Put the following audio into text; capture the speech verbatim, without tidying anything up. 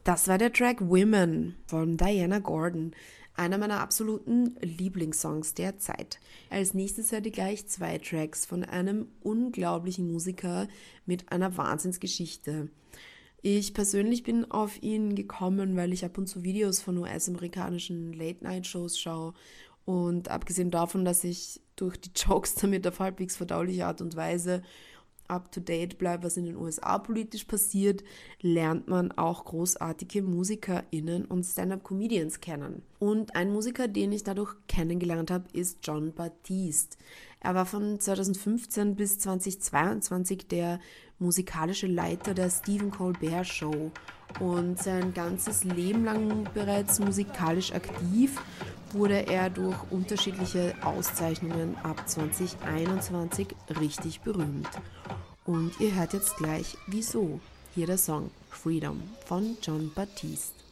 Das war der Track Women von Diana Gordon, einer meiner absoluten Lieblingssongs der Zeit. Als nächstes hört ihr gleich zwei Tracks von einem unglaublichen Musiker mit einer Wahnsinnsgeschichte. Ich persönlich bin auf ihn gekommen, weil ich ab und zu Videos von U S-amerikanischen Late-Night-Shows schaue. Und abgesehen davon, dass ich durch die Jokes damit auf halbwegs verdauliche Art und Weise up-to-date bleibt, was in den U S A politisch passiert, lernt man auch großartige MusikerInnen und Stand-Up-Comedians kennen. Und ein Musiker, den ich dadurch kennengelernt habe, ist Jon Batiste. Er war von zweitausendfünfzehn bis zweitausendzweiundzwanzig der musikalische Leiter der Stephen Colbert Show und sein ganzes Leben lang bereits musikalisch aktiv wurde er durch unterschiedliche Auszeichnungen ab zwanzig einundzwanzig richtig berühmt. Und ihr hört jetzt gleich, wieso. Hier der Song Freedom von Jon Batiste.